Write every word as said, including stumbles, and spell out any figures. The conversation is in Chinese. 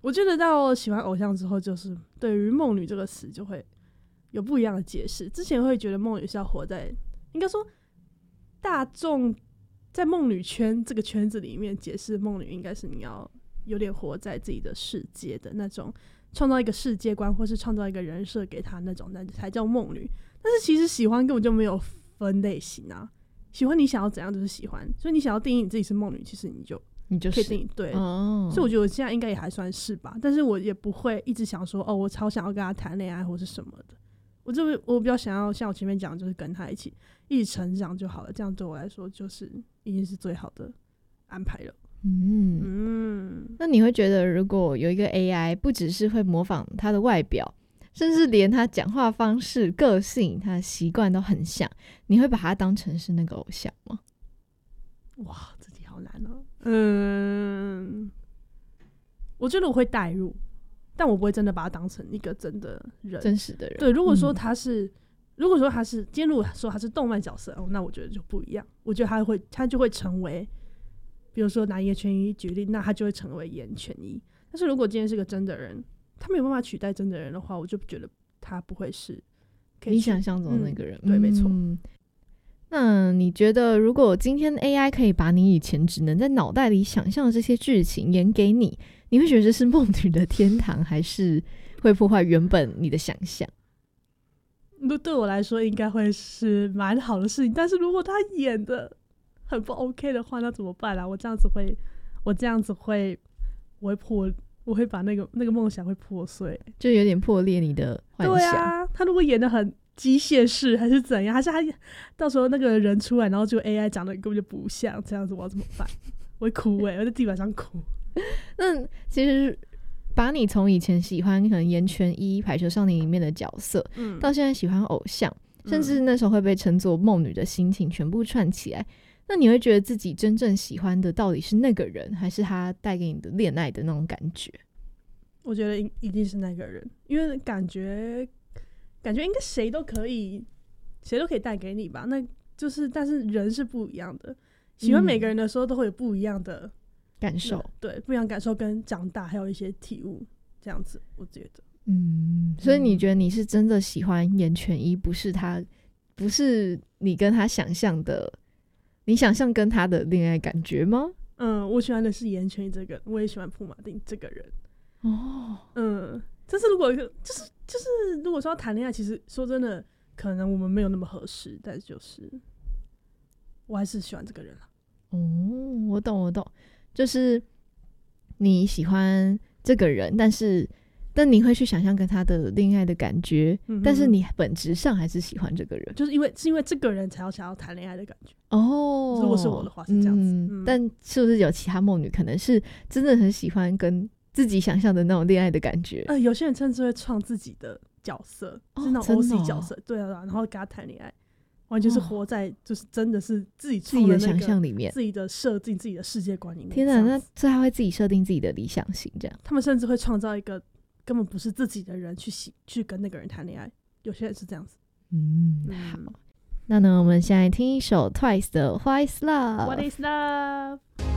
我觉得到喜欢偶像之后，就是对于梦女这个词就会有不一样的解释。之前会觉得梦女是要活在，应该说大众在梦女圈这个圈子里面解释梦女，应该是你要有点活在自己的世界的那种，创造一个世界观，或是创造一个人设给她那种，那才叫梦女。但是其实喜欢根本就没有分类型啊，喜欢你想要怎样就是喜欢，所以你想要定义你自己是梦女，其实你就你就是可以定义对、哦。所以我觉得我现在应该也还算是吧，但是我也不会一直想说哦，我超想要跟他谈恋爱或是什么的。我就我比较想要像我前面讲，就是跟他一起一起成长就好了，这样对我来说就是已经是最好的安排了。 嗯嗯，那你会觉得如果有一个 A I 不只是会模仿他的外表，甚至连他讲话方式、个性、他的习惯都很像，你会把他当成是那个偶像吗？ 哇，这题好难哦。嗯，我觉得我会代入，但我不会真的把他当成一个真的人， 真实的人。 对，如果说他是，嗯、如果说他是，今天如果说他是动漫角色，哦，那我觉得就不一样。我觉得他会，他就会成为，比如说拿岩泉一举例，那他就会成为岩泉一。但是如果今天是个真的人，他没有办法取代真的人的话，我就觉得他不会是可以你想象中的那个人。 嗯、对，没错。 嗯，那你觉得如果今天 A I 可以把你以前只能在脑袋里想象的这些剧情演给你，你会觉得这是梦女的天堂，还是会破坏原本你的想象？ 对我来说应该会是蛮好的事情，但是如果他演的很不 OK 的话，那怎么办啊？我这样子会我这样子会我会破我会把那个那个梦想会破碎， 就有点破裂你的幻想。 对啊，他如果演的很机械式还是怎样，还是他到时候那个人出来，然后就 A I 长得根本就不像，这样子我要怎么办？我会哭欸，我在地板上哭。 那其实把你从以前喜欢可能岩泉一排球少年里面的角色、嗯、到现在喜欢偶像、嗯、甚至那时候会被称作梦女的心情全部串起来，那你会觉得自己真正喜欢的到底是那个人，还是他带给你的恋爱的那种感觉？ 我觉得一定是那个人，因为感觉感觉应该谁都可以谁都可以带给你吧，那就是但是人是不一样的，喜欢每个人的时候都会有不一样的感受、嗯、 对，不一样感受跟长大还有一些体悟，这样子我觉得。 嗯，所以你觉得你是真的喜欢岩泉一，不是他不是你跟他想象的你想象跟他的恋爱感觉吗？ 嗯，我喜欢的是岩泉一这个，我也喜欢朴马丁这个人。 哦， 嗯，但是如果就是就是如果说要谈恋爱，其实说真的可能我们没有那么合适，但是就是我还是喜欢这个人啦。 哦，我懂我懂，就是你喜欢这个人，但是但你会去想象跟他的恋爱的感觉、嗯、但是你本质上还是喜欢这个人， 就是因为是因为这个人才要想要谈恋爱的感觉。 哦， 如果是我的话是这样子、 嗯嗯、但是不是有其他梦女可能是真的很喜欢跟自己想象的那种恋爱的感觉？ 呃，有些人甚至会创自己的角色、哦、是那种 O C 角色、哦、对啊，然后跟他谈恋爱，完全是活在就是真的是自己创的、那個、 自己的想象里面， 自己的设定自己的世界观里面。 天哪，那所以他会自己设定自己的理想型，这样他们甚至会创造一个根本不是自己的人去喜去跟那个人谈恋爱，有些人是这样子。 嗯，好，那呢我们现在听一首 Twice 的 What is Love。 What is Love。